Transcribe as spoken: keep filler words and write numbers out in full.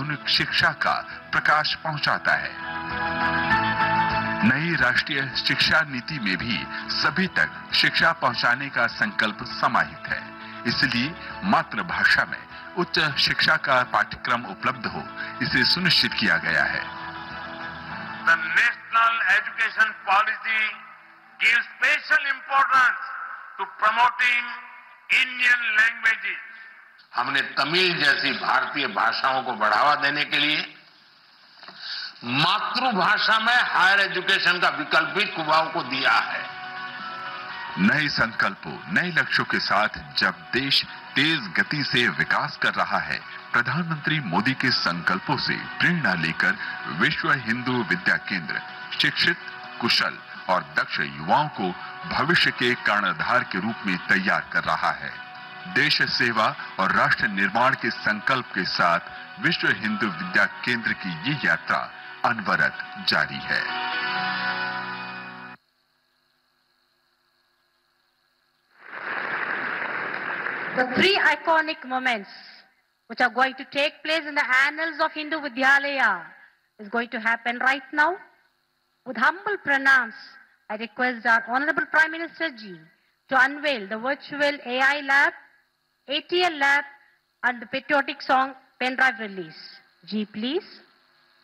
आधुनिक शिक्षा का प्रकाश पहुंचाता है। नई राष्ट्रीय शिक्षा नीति में भी सभी तक शिक्षा पहुंचाने का संकल्प समाहित है। इसलिए मातृभाषा में उच्च शिक्षा का पाठ्यक्रम उपलब्ध हो, इसे सुनिश्चित किया गया है। The national education policy gives special importance to promoting Indian languages. हमने तमिल जैसी भारतीय भाषाओं को बढ़ावा देने के लिए मातृभाषा में हायर एजुकेशन का विकल्प भी युवाओं को दिया है। नए संकल्पों, नए लक्ष्यों के साथ जब देश तेज गति से विकास कर रहा है, प्रधानमंत्री मोदी के संकल्पों से प्रेरणा लेकर विश्व हिंदू विद्या केंद्र शिक्षित, कुशल और दक्ष युवाओं को भविष्य के कर्णधार के रूप में तैयार कर रहा है। देश सेवा और राष्ट्र निर्माण के संकल्प के साथ विश्व हिंदू विद्या केंद्र की ये यात्रा अनवरत जारी है। The three iconic moments which are going to take place in the annals of Hindu Vidyalaya is going to happen right now. With humble pranams, I request our Honorable Prime Minister Ji to unveil the virtual A I lab, A T L lab and the patriotic song pen drive release. Ji, please.